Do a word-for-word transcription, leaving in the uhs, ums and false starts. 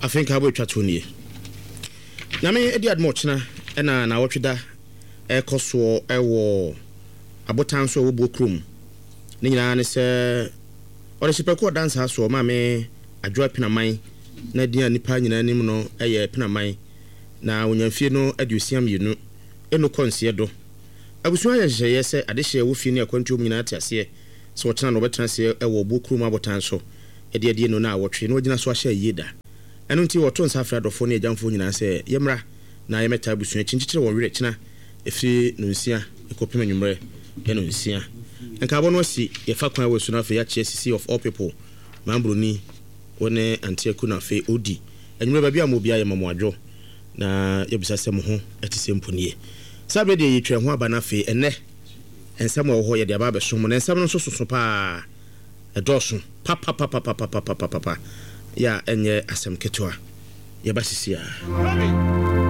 I think I will chat to you. Name Eddie Admochna, and I watch that a cost war a war about town so book room. Nina is a or the super dance house or mammy. I drop in a mine, Nadia Nipanian animal, a pin a mine. Now, when you feel no educium, you know, and no concierdo. I was trying to say, yes, I did share with you near Quantum Minatas here. So, what time over transfer a book room about Tanso. A dear dear no now, what you know, just wash a yeda. And until what turns after the phone, a jump phone, and I say, Yamra, now I met Tabus, and change it or rich now. If you no see a copy number, and no see. And Carbon was see, if I was soon after H S C of all people, Mambruni. One anti kuna fe odi enwe ba bia mo bia ye mamwadwo na yebisa sem ho etise mponie sabe de yetwe ho aba na fe ene ensam wo ho ye de aba be so mo na ensam no so so pa edoso pa pa pa pa pa pa pa pa pa ya enye asem ketwa ye ba sisia